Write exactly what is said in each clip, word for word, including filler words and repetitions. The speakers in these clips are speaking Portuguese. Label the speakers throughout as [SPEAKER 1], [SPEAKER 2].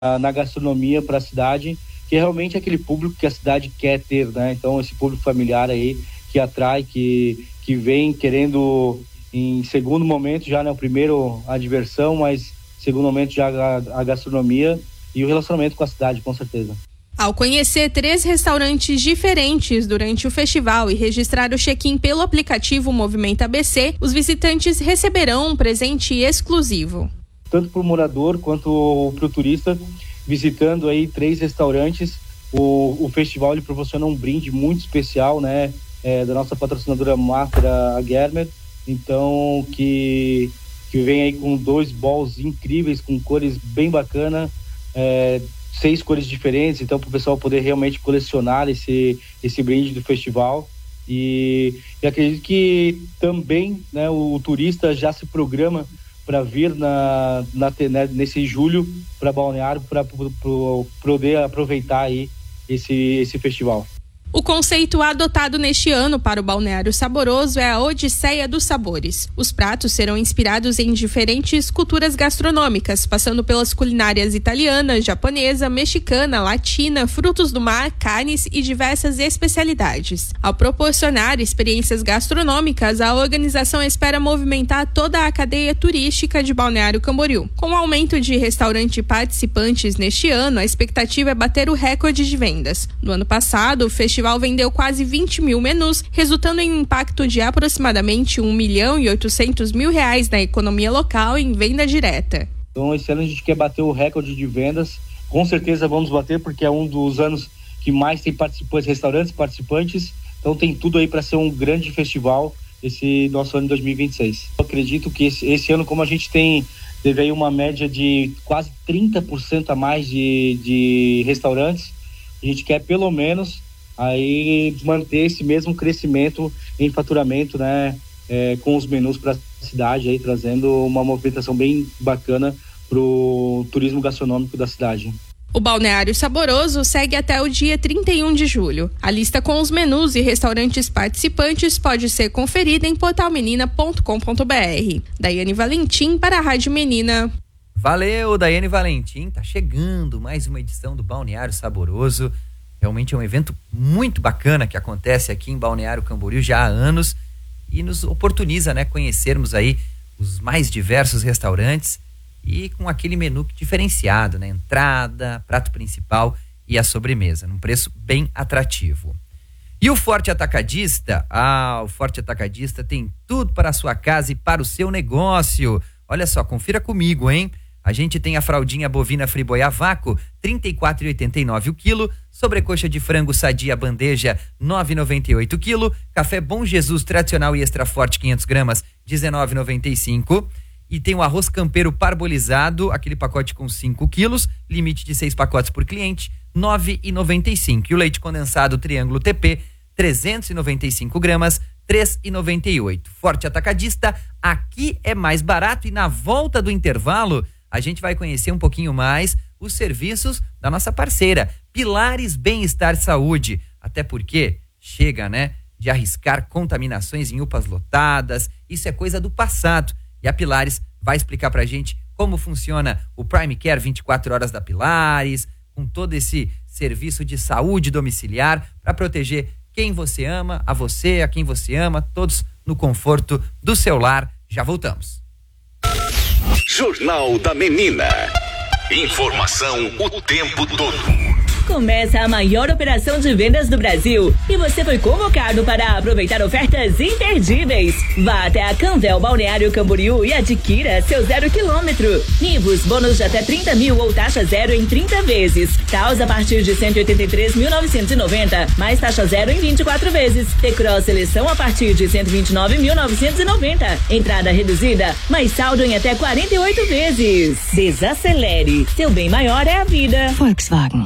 [SPEAKER 1] na gastronomia para a cidade, que é realmente aquele público que a cidade quer ter, né? Então, esse público familiar aí que atrai, que, que vem querendo, em segundo momento já, né? O primeiro a diversão, mas segundo momento já a, a gastronomia e o relacionamento com a cidade, com certeza.
[SPEAKER 2] Ao conhecer três restaurantes diferentes durante o festival e registrar o check-in pelo aplicativo Movimento A B C, os visitantes receberão um presente exclusivo.
[SPEAKER 1] Tanto para o morador quanto para o turista, visitando aí três restaurantes, o, o festival ele proporciona um brinde muito especial, né, é, da nossa patrocinadora Mafra, a Germer, então que, que vem aí com dois bowls incríveis, com cores bem bacanas, é, seis cores diferentes, então para o pessoal poder realmente colecionar esse, esse brinde do festival. E, e acredito que também, né, o, o turista já se programa para vir na, na, né, nesse julho para Balneário, para poder aproveitar aí esse, esse festival.
[SPEAKER 2] O conceito adotado neste ano para o Balneário Saboroso é a Odisseia dos Sabores. Os pratos serão inspirados em diferentes culturas gastronômicas, passando pelas culinárias italiana, japonesa, mexicana, latina, frutos do mar, carnes e diversas especialidades. Ao proporcionar experiências gastronômicas, a organização espera movimentar toda a cadeia turística de Balneário Camboriú. Com o aumento de restaurante participantes neste ano, a expectativa é bater o recorde de vendas. No ano passado, o festival O festival vendeu quase vinte mil menus, resultando em um impacto de aproximadamente um milhão e oitocentos mil reais na economia local em venda direta.
[SPEAKER 1] Então esse ano a gente quer bater o recorde de vendas, com certeza vamos bater porque é um dos anos que mais tem participantes, restaurantes participantes, então tem tudo aí para ser um grande festival esse nosso ano de dois mil e vinte e seis. Eu acredito que esse, esse ano, como a gente tem, teve aí uma média de quase trinta por cento a mais de, de restaurantes, a gente quer pelo menos aí manter esse mesmo crescimento em faturamento, né, é, com os menus para a cidade, aí trazendo uma movimentação bem bacana para o turismo gastronômico da cidade.
[SPEAKER 2] O Balneário Saboroso segue até o dia trinta e um de julho. A lista com os menus e restaurantes participantes pode ser conferida em portal menina ponto com ponto b r. Daiane Valentim para a Rádio Menina.
[SPEAKER 3] Valeu, Daiane Valentim. Tá chegando mais uma edição do Balneário Saboroso. Realmente é um evento muito bacana que acontece aqui em Balneário Camboriú já há anos e nos oportuniza, né, conhecermos aí os mais diversos restaurantes e com aquele menu diferenciado, né, entrada, prato principal e a sobremesa, num preço bem atrativo. E o Forte Atacadista? Ah, o Forte Atacadista tem tudo para a sua casa e para o seu negócio. Olha só, confira comigo, hein? A gente tem a fraldinha bovina Friboi a vácuo, trinta e quatro reais e oitenta e nove centavos o quilo, sobrecoxa de frango sadia bandeja, nove reais e noventa e oito centavos o quilo, café Bom Jesus tradicional e extra forte quinhentas gramas, dezenove reais e noventa e cinco centavos, e tem o arroz campeiro parbolizado, aquele pacote com cinco quilos, limite de seis pacotes por cliente, nove reais e noventa e cinco centavos, e o leite condensado Triângulo T P, trezentos e noventa e cinco gramas, três reais e noventa e oito centavos. Forte Atacadista, aqui é mais barato e na volta do intervalo a gente vai conhecer um pouquinho mais os serviços da nossa parceira, Pilares Bem-Estar Saúde. Até porque chega, né, de arriscar contaminações em U P As lotadas. Isso é coisa do passado. E a Pilares vai explicar pra gente como funciona o Prime Care vinte e quatro horas da Pilares, com todo esse serviço de saúde domiciliar para proteger quem você ama, a você, a quem você ama, todos no conforto do seu lar. Já voltamos.
[SPEAKER 4] Jornal da Menina. Informação o tempo todo.
[SPEAKER 5] Começa a maior operação de vendas do Brasil e você foi convocado para aproveitar ofertas imperdíveis. Vá até a Canvel Balneário Camboriú e adquira seu zero quilômetro. Nivus, bônus de até trinta mil ou taxa zero em trinta vezes. Taos a partir de cento e oitenta e três mil novecentos e noventa, mais taxa zero em vinte e quatro vezes. T-Cross Seleção a partir de cento e vinte e nove mil novecentos e noventa. Entrada reduzida, mais saldo em até quarenta e oito vezes. Desacelere. Seu bem maior é a vida.
[SPEAKER 6] Volkswagen.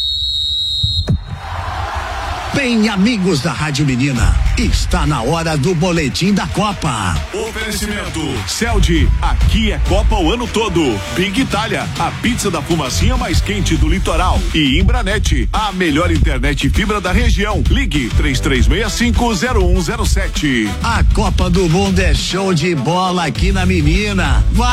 [SPEAKER 6] Bem, amigos da Rádio Menina, está na hora do boletim da Copa.
[SPEAKER 7] Oferecimento Celdi, aqui é Copa o ano todo. Big Itália, a pizza da fumacinha mais quente do litoral. E Imbranet, a melhor internet fibra da região. Ligue três três seis cinco zero um zero sete.
[SPEAKER 6] A Copa do Mundo é show de bola aqui na Menina. Vai